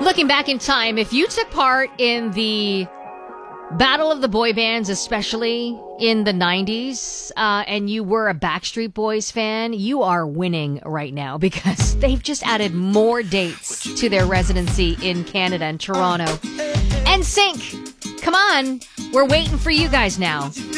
Looking back in time, if you took part in the battle of the boy bands, especially in the 90s, and you were a Backstreet Boys fan, you are winning right now because they've just added more dates to their residency in Canada and Toronto. NSYNC, come on, we're waiting for you guys now.